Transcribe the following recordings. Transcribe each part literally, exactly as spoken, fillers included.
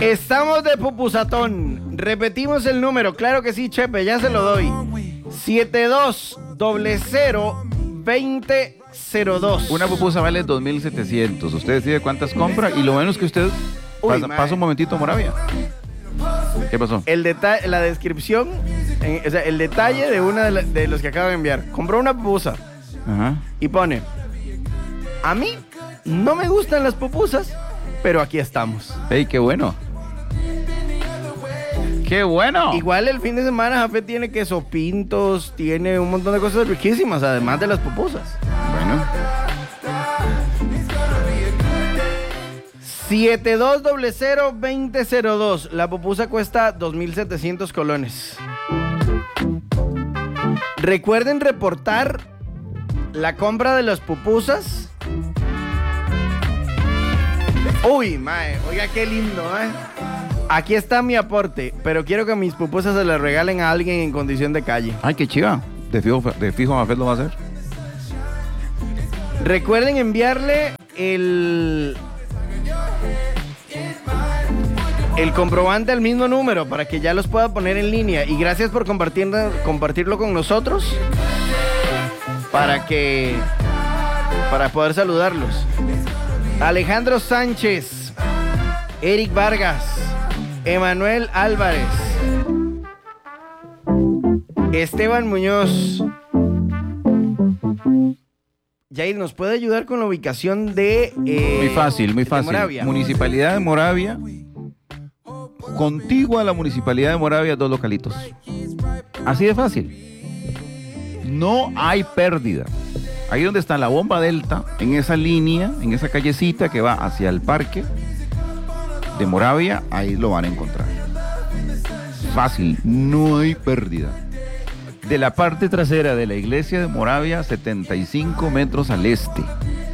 Estamos de pupusatón. Repetimos el número, claro que sí, Chepe, ya se lo doy. siete dos cero cero dos cero cero dos. Una pupusa vale dos mil setecientos. Usted decide cuántas compra y lo menos que usted pasa, pasa un momentito a Moravia. ¿Qué pasó? El detalle, la descripción, eh, o sea, el detalle de uno de, la, de los que acabo de enviar. Compró una pupusa. Ajá. Y pone: a mí no me gustan las pupusas, pero aquí estamos. ¡Ey, qué bueno! ¡Qué bueno! Igual el fin de semana Jafet tiene queso pintos, tiene un montón de cosas riquísimas, además de las pupusas. Bueno. siete dos cero cero dos cero cero dos. La pupusa cuesta dos mil setecientos colones. Recuerden reportar la compra de las pupusas. Uy, mae, oiga qué lindo, ¿eh? Aquí está mi aporte, pero quiero que mis pupusas se las regalen a alguien en condición de calle. Ay, qué chiva. De fijo, de fijo Jafet lo va a hacer. Recuerden enviarle el... el comprobante al mismo número para que ya los pueda poner en línea. Y gracias por compartir, compartirlo con nosotros para que... para poder saludarlos. Alejandro Sánchez, Eric Vargas, Emanuel Álvarez, Esteban Muñoz. Jair, ¿nos puede ayudar con la ubicación de... Eh, muy fácil, muy fácil. Moravia? Municipalidad de Moravia. Contigua a la Municipalidad de Moravia, dos localitos. Así de fácil. No hay pérdida. Ahí donde está la bomba Delta, en esa línea, en esa callecita que va hacia el parque de Moravia, ahí lo van a encontrar. Fácil, no hay pérdida. De la parte trasera de la iglesia de Moravia, setenta y cinco metros al este.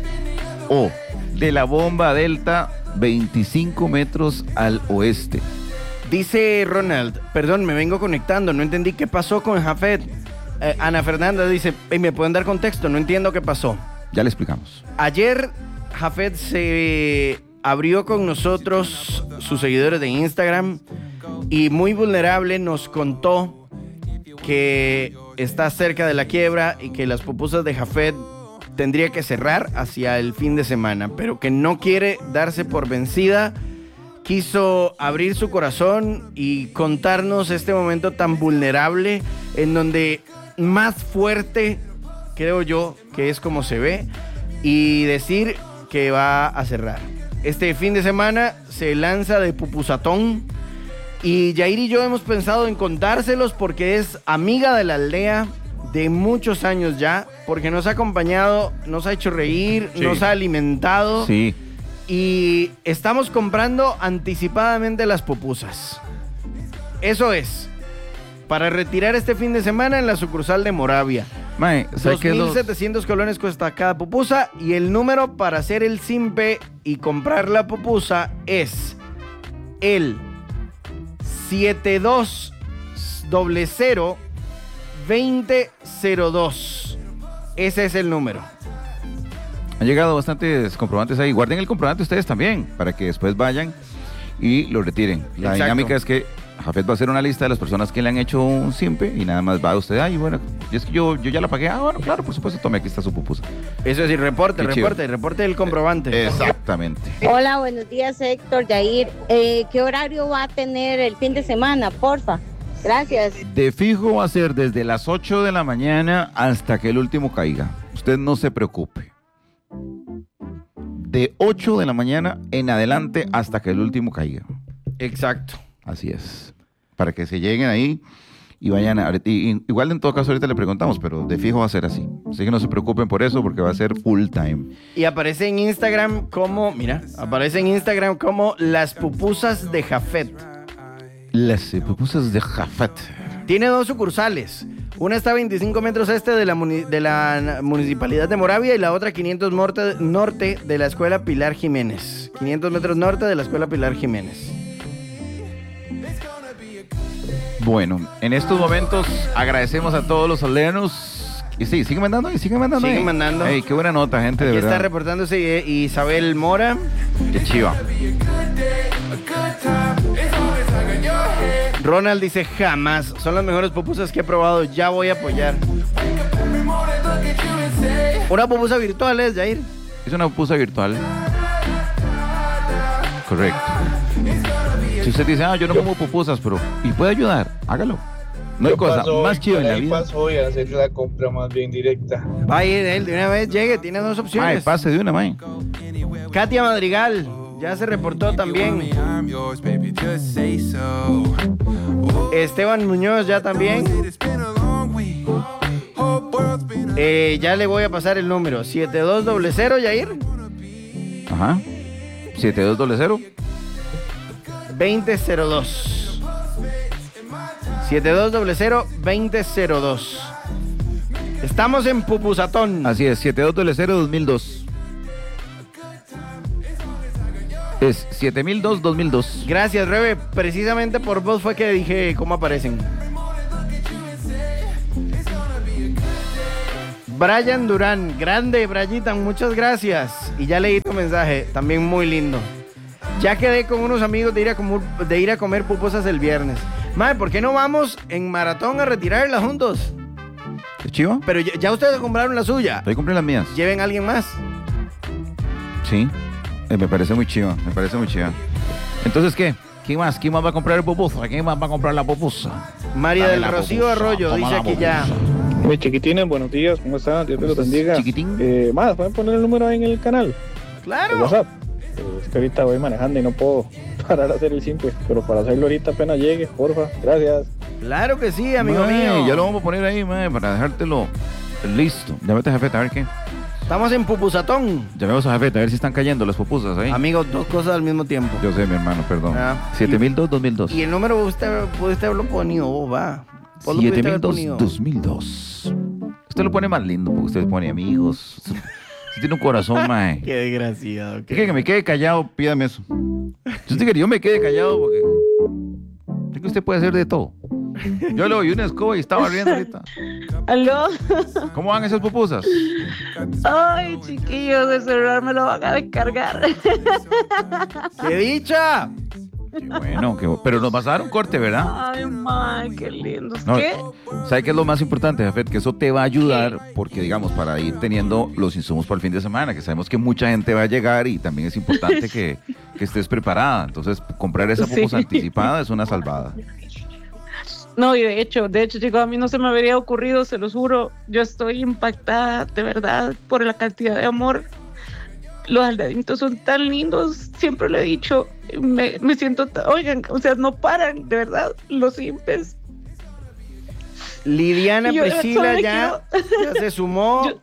O de la bomba Delta, veinticinco metros al oeste. Dice Ronald, perdón, me vengo conectando, no entendí qué pasó con Jafet. Eh, Ana Fernanda dice, hey, ¿me pueden dar contexto? No entiendo qué pasó. Ya le explicamos. Ayer Jafet se abrió con nosotros, sus seguidores de Instagram, y muy vulnerable nos contó que está cerca de la quiebra y que las pupusas de Jafet tendría que cerrar hacia el fin de semana, pero que no quiere darse por vencida. Quiso abrir su corazón y contarnos este momento tan vulnerable en donde más fuerte, creo yo, que es como se ve, y decir que va a cerrar. Este fin de semana se lanza de pupusatón y Jair y yo hemos pensado en contárselos porque es amiga de la aldea de muchos años ya, porque nos ha acompañado, nos ha hecho reír, sí. Nos ha alimentado. Sí. Y estamos comprando anticipadamente las pupusas. Eso es. Para retirar este fin de semana en la sucursal de Moravia. Mae, dos mil setecientos colones cuesta cada pupusa. Y el número para hacer el simpe y comprar la pupusa es el siete dos cero cero dos cero cero dos. Ese es el número. Han llegado bastantes comprobantes ahí. Guarden el comprobante ustedes también, para que después vayan y lo retiren. La Exacto. dinámica es que Jafet va a hacer una lista de las personas que le han hecho un simpe y nada más va usted, ay, bueno, es que yo, yo ya la pagué. Ah, bueno, claro, por supuesto, tome, aquí está su pupusa. Eso es, y reporte, Qué reporte, chido. reporte del comprobante. Exactamente. Hola, buenos días, Héctor, Jair. Eh, ¿Qué horario va a tener el fin de semana, porfa? Gracias. De fijo va a ser desde las ocho de la mañana hasta que el último caiga. Usted no se preocupe. De ocho de la mañana en adelante hasta que el último caiga. Exacto. Así es. Para que se lleguen ahí y vayan a... Y, igual en todo caso ahorita le preguntamos, pero de fijo va a ser así. Así que no se preocupen por eso porque va a ser full time. Y aparece en Instagram como... Mira, aparece en Instagram como las pupusas de Jafet. Las pupusas de Jafet. Tiene dos sucursales. Una está a veinticinco metros este de la, muni- de la Municipalidad de Moravia y la otra quinientos norte, norte de la Escuela Pilar Jiménez. quinientos metros norte de la Escuela Pilar Jiménez. Bueno, en estos momentos agradecemos a todos los aldeanos. Y sí, siguen mandando y siguen mandando. Siguen ahí. mandando. Ey, qué buena nota, gente, de Aquí verdad. está reportándose Isabel Mora. Qué chiva. Ronald dice jamás. Son las mejores pupusas que he probado. Ya voy a apoyar. Una pupusa virtual es, Jair. Es una pupusa virtual. Correcto. Si usted dice, ah, yo no como pupusas, pero y puede ayudar, hágalo. No hay cosa más chido en la vida. Paso y hacer la compra más bien directa. Va a ir él de una vez, llegue, tiene dos opciones. Ay, pase de una, man. Katia Madrigal, ya se reportó también. Esteban Muñoz, ya también. Eh, ya le voy a pasar el número. siete dos cero cero, Yair. Ajá. siete dos cero cero. veinte cero dos. siete dos cero cero, veinte cero dos. Estamos en Pupusatón. Así es, siete dos cero cero, dos mil dos. Es siete mil dos, dos mil dos. Gracias, Rebe. Precisamente por vos fue que dije cómo aparecen. Brian Durán, grande, Brayitan, muchas gracias. Y ya leí tu mensaje, también muy lindo. Ya quedé con unos amigos de ir a, comer, de ir a comer pupusas el viernes. Madre, ¿por qué no vamos en maratón a retirarlas juntos? ¿Es chivo? Pero ya, ya ustedes compraron la suya. Yo compré las mías. ¿Lleven a alguien más? Sí, eh, me parece muy chiva, me parece muy chiva. Entonces, ¿qué? ¿Quién más? ¿Quién más va a comprar el pupusa? ¿Quién más va a comprar la pupusa? María Dame del la Rocío pupusa, Arroyo toma dice la aquí ya. Mis chiquitines, buenos días, ¿cómo están? Dios te los bendiga. Chiquitín. Eh, más, ¿pueden poner el número ahí en el canal? El Claro. WhatsApp. Eh, es que ahorita voy manejando y no puedo parar a hacer el simple, pero para hacerlo ahorita apenas llegue, porfa, gracias. Claro que sí, amigo Mae, mío. ya lo vamos a poner ahí, mae, para dejártelo listo. Llámate a Jafeta, a ver qué. Estamos en Pupusatón. Llamemos a Jafeta, a ver si están cayendo las pupusas ahí. Amigos, dos cosas al mismo tiempo. Yo sé, mi hermano, perdón. Ah, siete mil dos, dos mil dos. Y el número usted pudiste haberlo ponido, oh, va. Vos lo siete pudiste mil haber dos, ponido. dos mil dos. Usted lo pone más lindo porque usted pone amigos. Usted tiene un corazón, mae. Qué desgraciado. Dije que me quede callado, pídame eso. Yo te que yo me quede callado porque sé que usted puede hacer de todo. Yo le doy una escoba y estaba riendo ahorita. ¿Aló? ¿Cómo van esas pupusas? Ay, chiquillos, el celular me lo van a descargar. ¡Qué dicha! Qué bueno, qué, pero nos pasaron corte, ¿verdad? Ay, man, qué lindo. No, ¿Qué? ¿sabe qué es lo más importante, Jafet? Que eso te va a ayudar porque, digamos, para ir teniendo los insumos para el fin de semana, que sabemos que mucha gente va a llegar y también es importante que, que estés preparada. Entonces, comprar esa pupusa Sí. anticipada es una salvada. No, y de hecho, de hecho, chicos, a mí no se me habría ocurrido, se los juro. Yo estoy impactada, de verdad, por la cantidad de amor. Los aldaditos son tan lindos, siempre lo he dicho. Me, me siento, ta- oigan, o sea, no paran, de verdad, los simples. Lidiana Yo, Priscila ¿sabe ya, ya se sumó. Yo-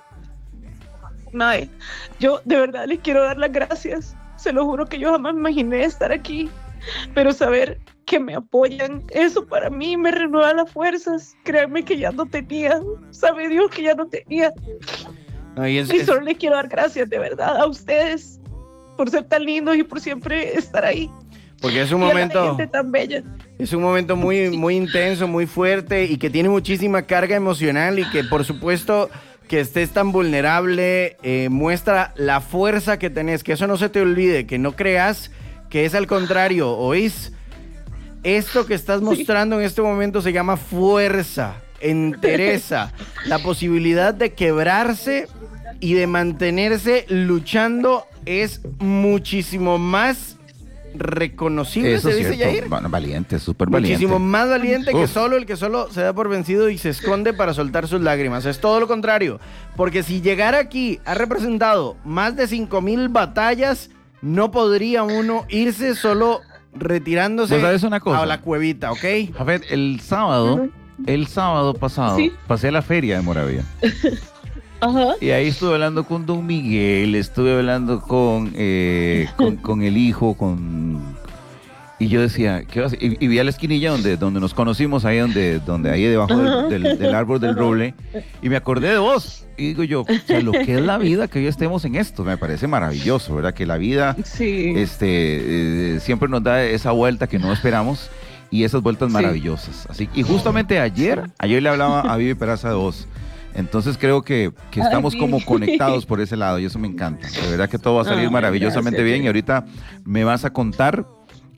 Mae, yo de verdad les quiero dar las gracias. Se lo juro que yo jamás me imaginé estar aquí. Pero saber que me apoyan, eso para mí me renueva las fuerzas. Créanme que ya no tenía. Sabe Dios que ya no tenía. Ay, es- Y es- solo les quiero dar gracias, de verdad, a ustedes. Por ser tan lindos y por siempre estar ahí. porque es un Y a la momento, gente tan bella. es un momento muy, muy intenso, muy fuerte y que tiene muchísima carga emocional y que por supuesto que estés tan vulnerable eh, muestra la fuerza que tenés, que eso no se te olvide, que no creas que es al contrario, ¿oís? Esto que estás mostrando en este momento se llama fuerza, entereza, la posibilidad de quebrarse y de mantenerse luchando es muchísimo más reconocible, Eso se es dice cierto. Yair. Bueno, valiente, súper valiente. Muchísimo más valiente que Uf. solo el que solo se da por vencido y se esconde para soltar sus lágrimas. Es todo lo contrario. Porque si llegar aquí ha representado más de cinco mil batallas, no podría uno irse solo retirándose ¿Vos sabés una cosa? a la cuevita, ¿ok? Jafet, el sábado, el sábado pasado, Sí. pasé a la feria de Moravia. Ajá. Y ahí estuve hablando con Don Miguel, estuve hablando con, eh, con, con el hijo, con... Y yo decía, ¿qué va a hacer? Y, y vi a la esquinilla donde, donde nos conocimos, ahí donde, donde ahí debajo del, del- del árbol del roble, y me acordé de vos. Y digo yo, o sea, lo que es la vida, que hoy estemos en esto, me parece maravilloso, ¿verdad? Que la vida Sí. este, eh, siempre nos da esa vuelta que no esperamos y esas vueltas Sí. maravillosas. Así, y justamente ayer, ayer le hablaba a Vivi Peraza de vos. Entonces creo que, que Ay, estamos sí. como conectados por ese lado y eso me encanta. De verdad que todo va a salir Ay, maravillosamente gracias, bien sí. y ahorita me vas a contar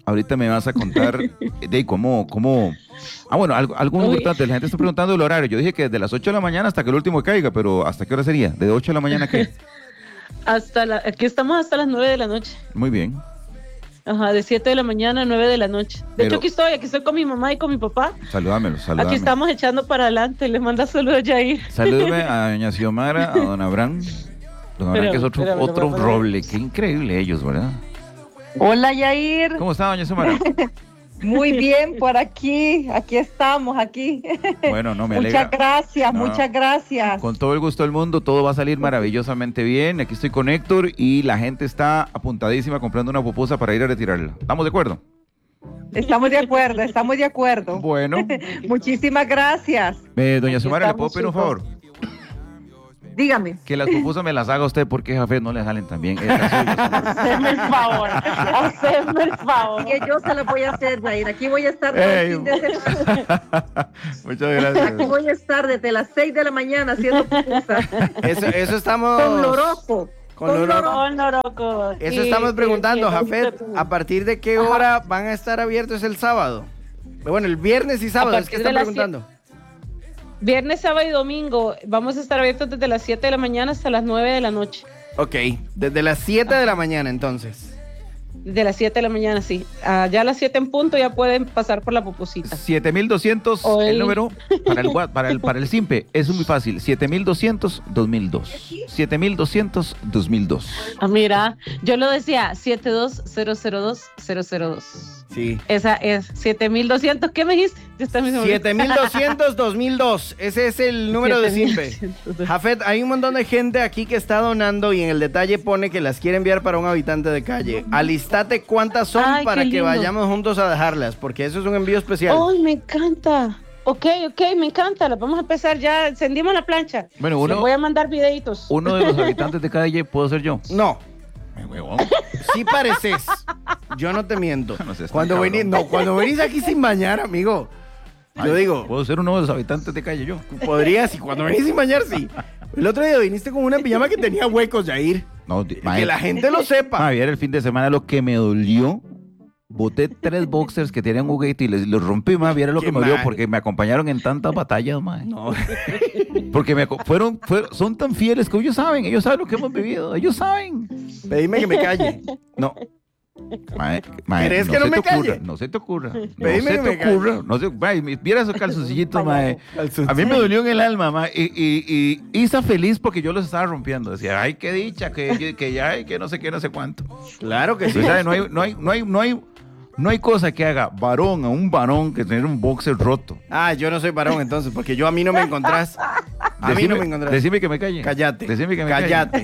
ahorita me vas a contar de cómo, cómo... Ah, bueno, algo, algo muy Uy. importante. La gente está preguntando el horario. Yo dije que desde las ocho de la mañana hasta que el último caiga, pero ¿hasta qué hora sería? ¿De ocho de la mañana a qué? Hasta la, aquí estamos hasta las nueve de la noche. Muy bien. Ajá, de siete de la mañana a nueve de la noche. De Pero- hecho, aquí estoy, aquí estoy con mi mamá y con mi papá. Saludámelo, saludámelo. Aquí estamos echando para adelante. Les manda saludos, Yair. Salúdeme a doña Xiomara, a don Abraham. Don Abraham, Pero- que es otro, pero- otro pero- roble. Qué increíble ellos, ¿verdad? Hola Yair, ¿Cómo está, doña Xiomara? muy bien por aquí, aquí estamos, aquí. Bueno, no me alegra. Muchas gracias, No. muchas gracias. Con todo el gusto del mundo, todo va a salir maravillosamente bien. Aquí estoy con Héctor y la gente está apuntadísima comprando una pupusa para ir a retirarla. ¿Estamos de acuerdo? Estamos de acuerdo, estamos de acuerdo. Bueno. Muchísimas gracias. Eh, doña Aquí Xiomara, ¿le puedo estamos, pedir un chicos. favor? Dígame. Que las pupusas me las haga usted porque Jafet no le salen tan bien. Estas suyas. Haceme el favor. Haceme el favor. Que yo se lo voy a hacer, Yair. Aquí voy a estar todo Ey. el fin de semana. Muchas gracias. Aquí voy a estar desde las seis de la mañana haciendo pupusas. Eso, eso estamos... Con loroco. Con loroco. Con Loroco. Eso Sí, estamos sí, preguntando, sí, Jafet. ¿A partir de qué hora van a estar abiertos el sábado? Bueno, el viernes y sábado, A es que partir están de las preguntando. Viernes, sábado y domingo vamos a estar abiertos desde las siete de la mañana hasta las nueve de la noche. Ok, desde las siete de la mañana entonces. De las siete de la mañana, sí. Ah, ya a las siete en punto ya pueden pasar por la pupusita. siete mil doscientos, Hoy- el número para el, wa- para el, para el Simpe, es muy fácil. siete mil doscientos, dos mil dos. siete mil doscientos, dos mil dos. Ah, mira, yo lo decía, siete dos cero cero dos cero cero dos. Sí. Esa es siete mil doscientos. ¿Qué me dijiste? Ya está mi nombre. siete mil doscientos, dos mil dos. Ese es el número de Simpe. siete mil doscientos. Jafet, hay un montón de gente aquí que está donando y en el detalle pone que las quiere enviar para un habitante de calle. Alistate cuántas son Ay, para qué que lindo. vayamos juntos a dejarlas, porque eso es un envío especial. ¡Ay, me encanta! Ok, ok, me encanta. La vamos a empezar ya. Encendimos la plancha. Bueno, uno- Les voy a mandar videitos. Uno de los habitantes de calle puedo ser yo. No, Ay, huevón. sí pareces. Yo no te miento. No seas tan Cuando cabrón. venís, no, cuando venís aquí sin bañar, amigo. Yo Ay, digo, puedo ser uno de los habitantes de calle yo. podrías, y cuando venís sin bañar, sí. El otro día viniste con una pijama que tenía huecos, Yair. No, di- Que mae, la gente lo sepa. mae, ayer el fin de semana lo que me dolió, boté tres boxers que tenían juguete y les, los rompí, más viera lo Qué que me dolió mal. porque me acompañaron en tantas batallas, mae. No. Porque me aco- fueron, fueron, son tan fieles que ellos saben, ellos saben lo que hemos vivido, ellos saben. Pedime que me calle. No. Mae, mae, ¿Querés que no se me te ocurra, calle? no se te ocurra. No Pedime se que te me calle. ocurra. No se, mae, mi- viera esos calzoncillitos, mae. A mí me dolió en el alma, mae. Y, y, y Isa feliz porque yo los estaba rompiendo. Decía, ay, qué dicha, que, que ya hay, que no sé qué, no sé cuánto. Claro que sí. Pues, ¿sabe? No hay, no hay, no hay, no hay, no hay cosa que haga varón a un varón que tener un boxer roto. Ah, yo no soy varón entonces, porque yo a mí no me encontrás. A mí no me encontrás. Decime que me calle. Cállate. Decime que me Cállate.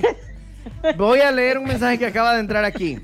Voy a leer un mensaje que acaba de entrar aquí.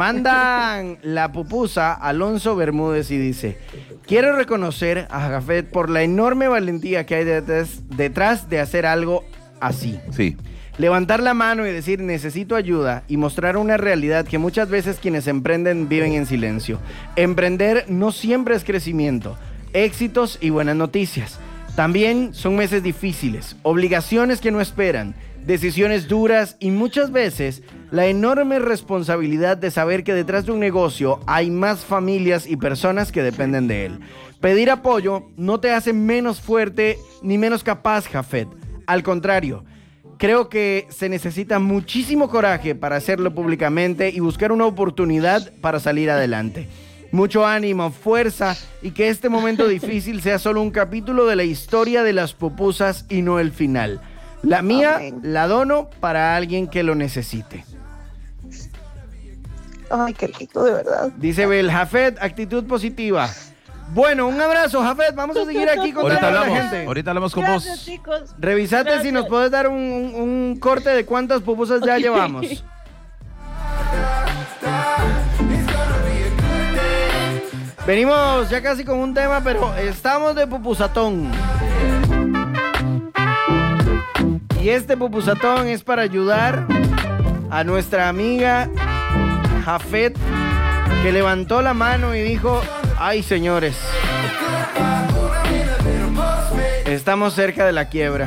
Mandan la pupusa Alonso Bermúdez y dice: quiero reconocer a Jafet por la enorme valentía que hay detrás, detrás de hacer algo así. Sí. Levantar la mano y decir necesito ayuda y mostrar una realidad que muchas veces quienes emprenden viven en silencio. Emprender no siempre es crecimiento, éxitos y buenas noticias. También son meses difíciles, obligaciones que no esperan, decisiones duras y muchas veces la enorme responsabilidad de saber que detrás de un negocio hay más familias y personas que dependen de él. Pedir apoyo no te hace menos fuerte ni menos capaz, Jafet. Al contrario, creo que se necesita muchísimo coraje para hacerlo públicamente y buscar una oportunidad para salir adelante. Mucho ánimo, fuerza y que este momento difícil sea solo un capítulo de la historia de las pupusas y no el final. La mía Amén. la dono para alguien que lo necesite. Ay, qué rico, de verdad. Dice Bel, Jafet, actitud positiva. Bueno, un abrazo, Jafet. Vamos a seguir aquí con Ahorita toda la hablamos, gente. ahorita hablamos con Gracias, vos. chicos. Revisate si Gracias. nos puedes dar un, un- un corte de cuántas pupusas ya Ok. llevamos. Venimos ya casi con un tema, pero estamos de pupusatón. Y este pupusatón es para ayudar a nuestra amiga Jafet, que levantó la mano y dijo: ay, señores, estamos cerca de la quiebra.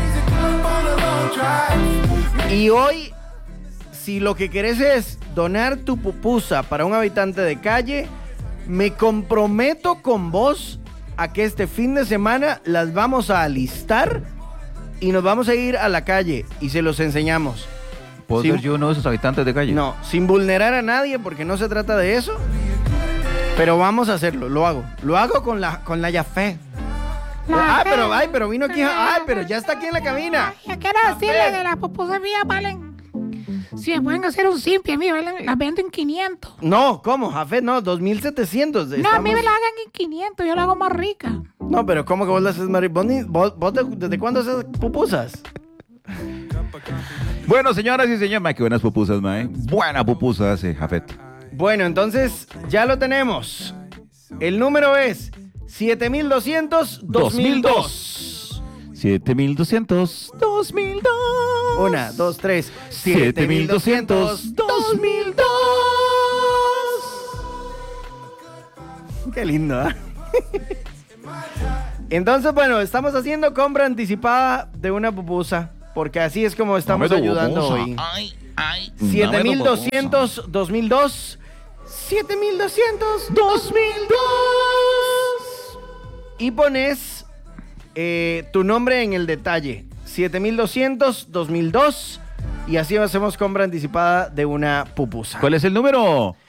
Y hoy, si lo que querés es donar tu pupusa para un habitante de calle, Me comprometo con vos a que este fin de semana las vamos a alistar y nos vamos a ir a la calle y se los enseñamos. ¿Puedo Sin- ser yo uno de esos habitantes de calle? No, sin vulnerar a nadie porque no se trata de eso. Pero vamos a hacerlo, lo hago. Lo hago con la, con la Yafé. La Ah, Fe. pero, ay, pero vino aquí. Ay, pero ya está aquí en la cabina. Yo quiero decirle que las pupusas mías valen. Si me pueden hacer un simpi, a mí valen, las vendo en quinientos. No, ¿cómo, Jafé? No, dos mil setecientos. No, a mí me la hagan en quinientos, yo la hago más rica. No, pero ¿cómo que vos la haces, Mari? ¿Vos, ni- vos- vos de- desde cuándo haces pupusas? Bueno, señoras y señores, mae, qué buenas pupusas, mae. Buena pupusa hace Jafet. Bueno, entonces ya lo tenemos. El número es siete mil doscientos dos mil dos. siete mil doscientos, dos mil dos. Una, dos, tres. siete mil doscientos, dos mil dos. Qué lindo, ¿eh? Entonces, bueno, estamos haciendo compra anticipada de una pupusa, porque así es como estamos Dame tu ayudando pupusa. hoy. Ay, ay. siete mil Dame tu doscientos dos mil dos. siete mil doscientos dos mil dos. Y pones eh, tu nombre en el detalle. siete mil doscientos dos mil dos. Y así hacemos compra anticipada de una pupusa. ¿Cuál es el número?